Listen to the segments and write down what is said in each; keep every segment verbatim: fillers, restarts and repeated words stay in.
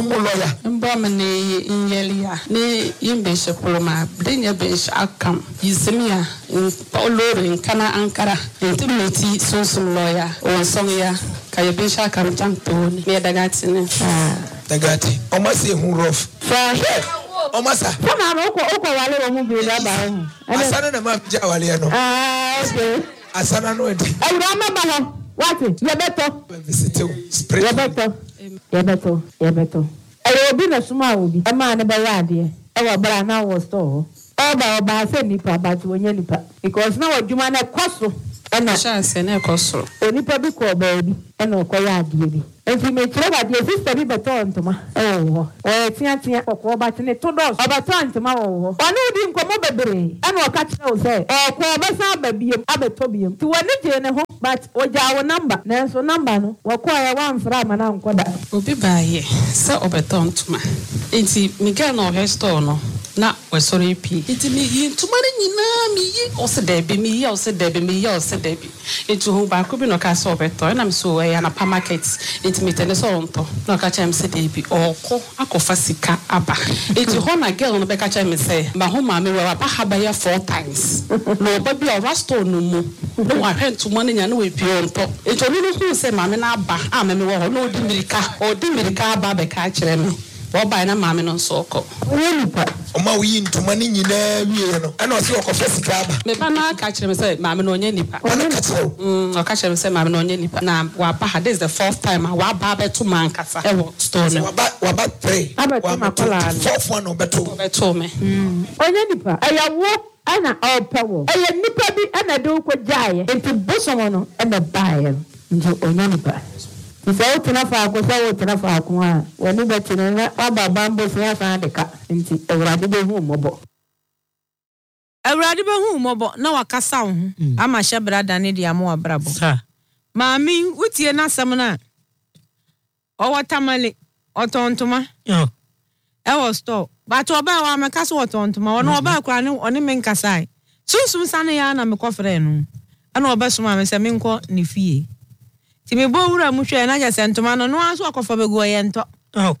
lawyer. Mbamane inyelia. Ne yimbeshe poloma. Brenya bench akam. Yizemia. Paolo in Kana Ankara. Intimate sonsum lawyer. Or songia. Kaya bench akam jankton. Me dagatine. Dagati. Omasi who rough. Omasa. Sama oko oko wale wa mu bi da ba. Asana na ma ja wale no. Ah, okay. Asana no edi. Awurama ba ho. What? Ye beto. Visit spray. Ye beto. Ye beto. Ye beto. Ayo obi na suma obi. E ma ne ba ya de. E wa bra na wo store. Oba oba se nipa ba ti wonya nipa. Because na wadwuma na kwaso. Ena chance na kwaso. Onipa bi ko ba bi. Ena okoya ade bi. Enti me kire ba de sister bi beto ntoma. Eh wo. Eh tia tia kokko ba ti ne to dos. Oba to ntoma wo. Onu di nkomo bebre. Ena oka kire wo se. Eh ko ba sa ba biem abeto biem. Ti woni je ne ho but oja wo number. Na so number no. Wo ko ya wan fra ma na nkoda. Obi ba ye. Se obeto ntoma. Enti me ga no he store no. Na we sorry pi. Enti me yi ntoma ni nyina mi yi o se de be mi yi o se de be mi yi o se de be. Enti ho ba ko bi no ka so obeto. Na me so we ya na pa market. Enti me tele so onto. No ka cha me se de bi oko akofa sika aba. Enti ho na girl no be ka cha me se ma ho ma me we wa pa haba ya four times. No ba bi o rasto no mu. No wa hwe ntoma ni nya na we pi onto. Enti oni no hu se ma me na aba. A me me wo ho no di mirika. O di mirika aba be ka kire me. Wo ba na ma me no so oko. Oma wi ntoma ni nyina wie no. Ana o se okofa sika aba. Me ba na ka kire me se ma me no onye nipa. Ana ka kire. Mm, o ka kire me se ma me no onye nipa. Na wa ba this is the fourth time wa ba be to man kasa. E wo store no. Wa ba wa ba three. Wa ma kola. Fourth one no beto. Beto me. Mm. Onye nipa. Aya wo ana opewo. Aya nipa bi ana de ko jaaye. Enti bosomo no ana baaye. Njo onye nipa. If I open up our cosa, open up our coin. When you bet in a bamboo, I found the cat into a radical home mobile. A radical home mobile, no a cassown. I'm a shabra than it, I'm more bravo. Mammy, what's your nasamana? Or what tamale or tontoma? Oh, I was stop. But to about I'm a castle or tontoma, or no about crying on the main casai. Soon, soon, Sunny, I'm a coffee. And no best mamma, Saminko, ni fee. Ti me bo wura mu hwe na ja sentoma no no aso akofa bego ye nto oh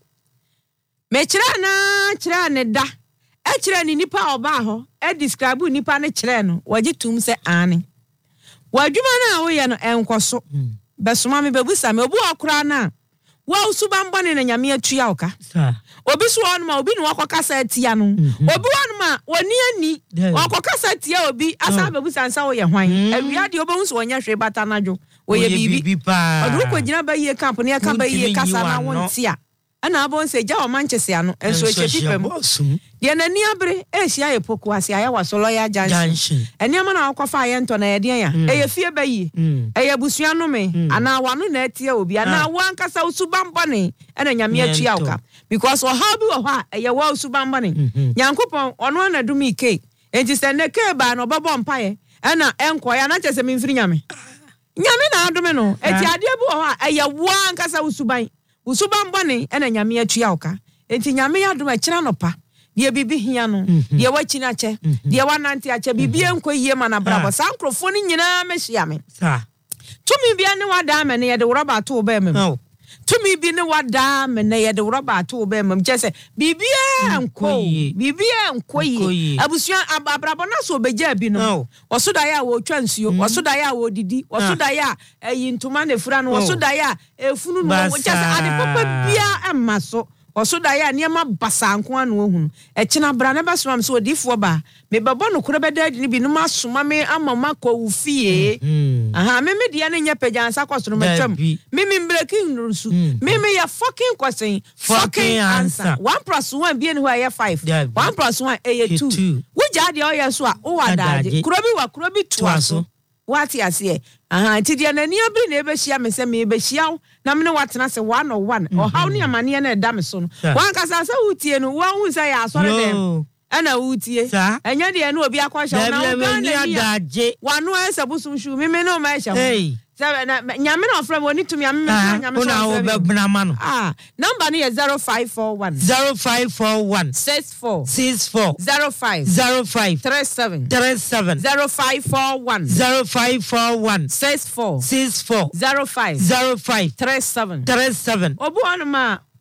me kire na kire ne da e kire ni nipa oba ho e describe nipa ne kire no waje tum se ane wadwuma na wo ye no enkoso besoma me bebusa me obu akora na wa usuba mbone na nyame atua oka obi so on ma obi no akokasa atia no obi won ma woni ani akokasa atia obi asa bebusa nsa wo ye hwan awia de obo nso wonya hwe bata najo oye bibi odu ko gina ba yie camp ne ka ba yie kasa na wontia ana abon se ja o Manchester ano enso eche pipem ye na ni abre e hia ye poku ase aya wasolo ya junction eni ama na akofa ye nto na ye den ya e ye fie ba yie e ye busua no me ana wanu na atia obi ana wan kasa usubamba ne ena nyame atua oka because o how bi wo ha e ye wa usubamba ne nyankopon ono na dumi ke enti se ne ke ba no babo mpaye ena enko ya na chese me mfiri nyame nyame na adome no eti ade bi wo ha eye wa nkasa usuban usuban bone ena nyame atua oka enti nyame ya adome kira no pa de bibi hia no de wachi na che de wanante ache bibi enko yie ma na brabo sankrofo ni nyina mehia me sa tumi bia ne wada me ne ye de roba to ba me tumi bi ne wada me ne ye de roba to ba me jese bibi enko bibi enko yi abusua abrabo na so beja bi no wosoda ya wo twa nsuo wosoda ya wo didi wosoda ya eyi ntoma ne fura no wosoda ya efunu no wo jese ade papa bia emma so osoda ya niema basanko anu ohunu e kina bra ne basomam so odifo ba me babo no koro beda adi bi no masoma me amama ko ufie aha me me dia ne nya pajansa kwosoro matwam me me breaking rusu me me ya fucking question fucking answer one plus one bi ne ho ya five one plus one e two wuja de o ya so a o wadaje kuro bi wa kuro bi toaso wati ase aha ti dia na ni obi na ebe hia me se me ebe hia na me ne watena se one on one o how ni amane na eda me so no wan kasa se wutie no wan hu se ya asore dem ana wutie enya de na obi akwa na wan na adaje wanu ese busum shu me me no ma hia nyame na ofre woni tumi ame me nyame so na obebna ma no ah number ni is zero five four one zero five four one six four six four zero five zero five three seven three seven zero five four one zero five four one six four six four zero five zero five three seven three seven obu anuma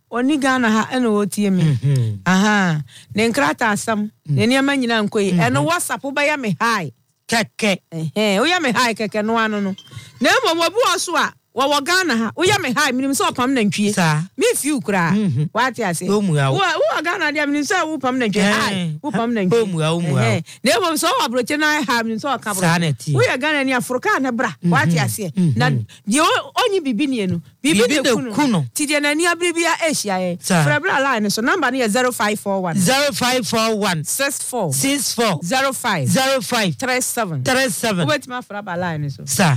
oni Ghana ha eno otie me aha ne nkrata asam ne niam nyina nkoyi eno WhatsApp ba ya me hi keke eh o ya me hi keke no ano no na mo obu oso a wo wo Ghana ha wo ya me hi minim so pam na ntwie me fiu kura wati ase wo wo Ghana dia minim so wo pam na ntwie hi wo pam na ntwie eh na mo so wo abroche na ha minim so ka bro wo ya Ghana ni Afrika na bra wati ase na die onyi bibi ni enu bibi de kuno ti de na ni abribia Asia eh frabra line so number ni zero five four one zero five four one six four six four zero five zero five three seven three seven wait ma frabra line so sir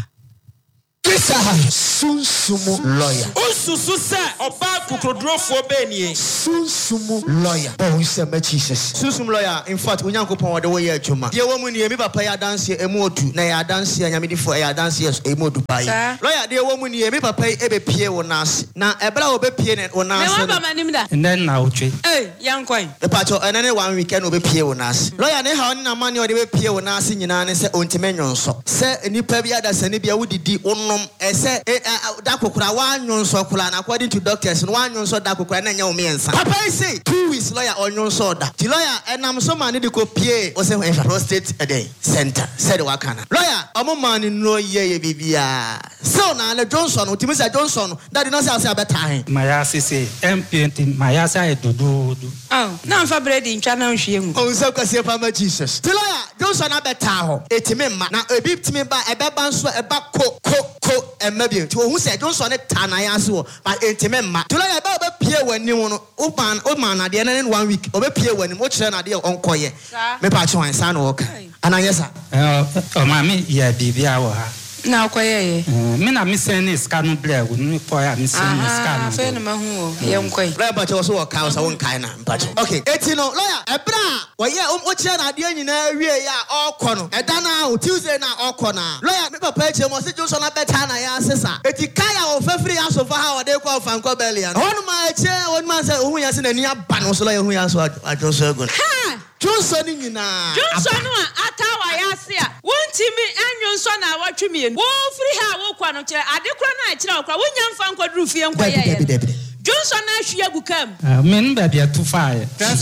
Kisa sunsumu lawyer. Osusu se oba kukrodrofo be nie. Sunsumu lawyer. Oh, we say me Jesus. Sunsumu lawyer. In fact, Onyankopon wode wo ye adwuma. De wo mu nie me papa ya dance emu otu na ya dance anyamedifo ya dance emu odu pai. Lawyer de wo mu nie me papa e be pie wo nas. Na ebra wo be pie ne wo nas. Me wa ba manim da. Nden na otwe. Eh, yankwan. E pa cho enene one weekend wo be pie wo nas. Lawyer ne ha oni na mane wo de be pie wo nas nyina ne se ontime nwonso. Se nipa bi adasa ne bia wo didi wo ese da kokura wanyonso kula na according to doctors no wanyonso da kokura na nya omiensa papa say two weeks lawyer onyonso da ti lawyer enam so man de ko pie o se prostate ede center said wakana lawyer omo man no ye ye bibia so na le Johnson otimi say Johnson that no say abeta hen maya sese M P N maya say dudu oh na mfa bread ntwa na nhwie mu o se kwase pa ma Jesus ti lawyer Johnson abeta ho etimi ma na ebi timi ba ebeba nso eba ko ko ko maybe to who said Johnson Tanaya but intimate. To like about Pierre when you want open old man at the end of one week, or Pierre when you watch an idea on Koye. Me patch one son walk. And I yes, sir. Oh, mammy, yeah, baby, hour. Now, Koye. Me not missing is Cano Blair with me for a missing is Cano. Young Koye. But also a cow's own kind of but okay. eighteen lawyer, a bra. Well, yeah, um, what's your idea in area or corner? A dana Tuesday now or corner. Lawyer, me papa was it just on a betana, ya sister. It's a kaya of every house of how they call Franco Bellion. On my chair, one man said, who has in a near banos, who has what I just said. Ha! Johnson in na. Johnson, Atawa Yasia. One Timmy and Johnson, I watch me and Wolf free how walk one of chair. I declare, when young Franco Rufy and Quiet. Johnson Ashia will come. Men baby are too far.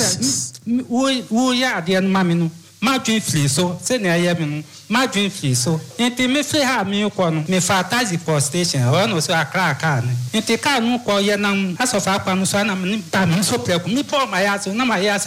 Who ya dear mammy? Martin Flea so, send a yamin, Martin Flea so. And they may say, have me upon me for Tazi for station, or no so a crack can. And they can't no call your name as of our Panusan and so play me for my ass, no my ass.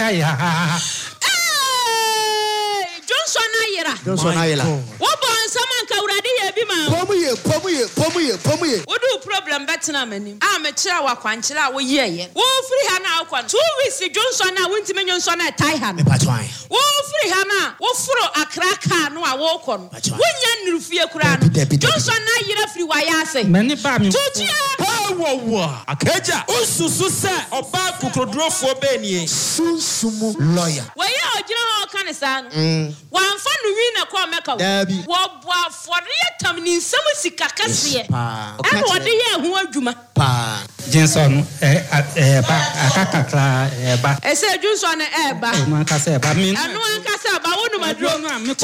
Johnson Ayera. Johnson Ayera. What born someone can already be my Pomuye, Pomuye, Pomuye, Pomuye. What do problem better than me? I'm a child, Quanchilla, we ye. Wo free Hannah, two weeks, Johnson, I went to mention son at Taihan. Wo free Hannah, wo fro a cracker, no, I walk on. When yan Rufia Kuran, Johnson, I free Wayase. Many bam. Wow, a keja. Osusu se oba kukrodrofo be nie. Sunsumu lawyer. Where you know kind of son? One fun win a call make a what for real time in some sicacassia. And what the year who are Juma? Pa Jenson, eh, eh, Bacacla, eh, Bac. I said, Johnson, eh, Bac. No one can say about me. No one can say about one of my drum.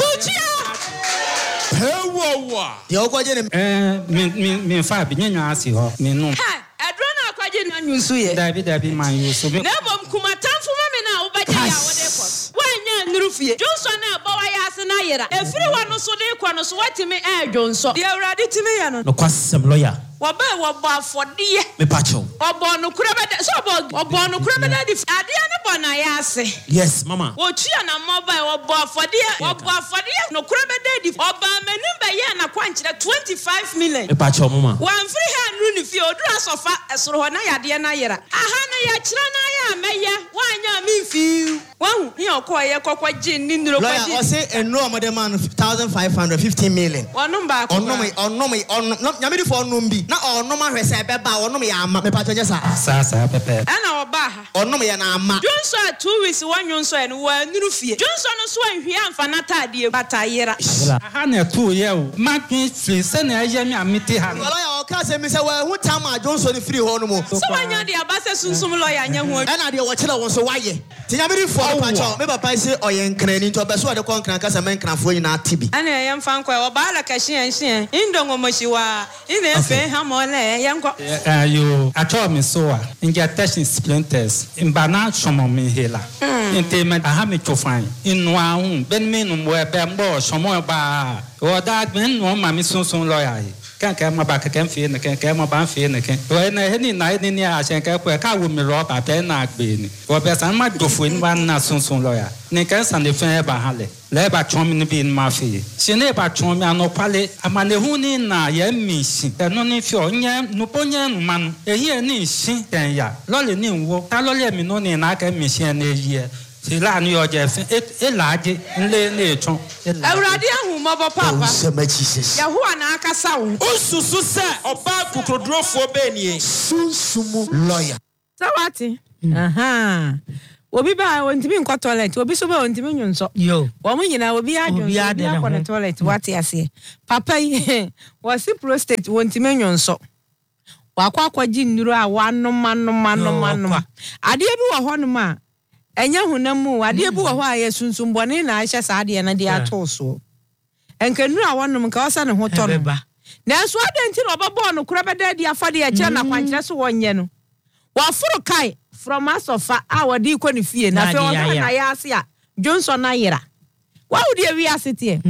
Hey, the Okwajin, eh, me, me, five, me, no, me, no. I don't know Quajin and you see. David, David, my use. Never come a time for me now, but I want Rufia. Johnson, Boyas and Ayera. Everyone was so they can sweat me, eh, Johnson. They are ready to me. No question lawyer. Wabe waba for dear. Me pacho. Obono krabada so obono krabada di ade ne bona yase. Yes, mama. Otua na mobile obo for dear. Obo for dear no krabada di oba manim be ye na kwankyere twenty-five million. Me pacho mama. One free hand run fi odura sofa esoro ho na yade na yera. Aha na ya kira na ya meye wanya mi fi. Wan he okoye kokwa gin ni nduro kwaji. Lawyer, I say and no more man one thousand five hundred fifty million. One number. Onno me onno me onno nyamedi for onno bi. Na onno ma hwese beba onno me ama me pacho nyesa. Sa sa pepe. Ana oba ha. Onno me na ama. Johnson two weeks one Johnson and one nuru fie. Johnson no so anhwe amfa na tade batayera. Aha na two ye o. Ma twin free se na ye me amiti ha. Lawyer ka se me se wa hu tam a Johnson free ho no mo so wanya de abase sunsum lawyer nya ho e na de wo kire won so waye tinyamiri fo pa cho me papa se oyen kran ni to be so de kon kran ka se men kranfo nyina tibi ana yem fan kwa wo ba la ka hyen hyen indongo moshiwa ine fe ha mo le yem ko ayo acho me so a inja testing splinters in bana shomo me hela inte me aha me chofan inu ahun ben me no mo e be mbo shomo ba o da ben no ma mi sunsun lawyer kan kan ma ba kan fi ne kan kan ma ba fi ne kan o na he ni na ni ni a shen ka ko ka wo mi ro ba pe na gbe ni o be san ma dofo ni ba na sunsun lawyer ni kan san de fe ba ha le le ba chon mi ni bi ma fi se ne ba chon mi ano pale amane hu ni na ye mi si e no ni fi o nya no po nya nu ma no e ye ni si ten ya lo le ni wo ta lo le mi no ni na ka mi si na ye se la ni o je fe e la je nle ni chon awurade ahu mo bo papa Jesus Yahuwa na akasa wo Osusu se oba kukrodrofo be ni sunsumu lawyer Sawati. Aha. Obi ba ontimi nkọ toilet, obi so ba ontimi nyunso. Yo. Wo mu nyina obi adwo. Obi akọ na toilet wate ase. Papa yi, wasi prostate ontimi nyunso. Wakwa akwaji nnuru a wanom manom manom manom. Ade bi wo ho no ma. Enya hunamu, ade bi wo ho a yesunsun bone na ahye sa ade na de ato so. Enka nnuru a wonom ka osa ne ho to no. Na so ade nti no obabo no kura beda di afade a kire na kwankire so wonye no. Wafuru kai from asofa a wadi ko ni fie na fe won na ya ase a Johnson na yera. Wa wudi wi ase tie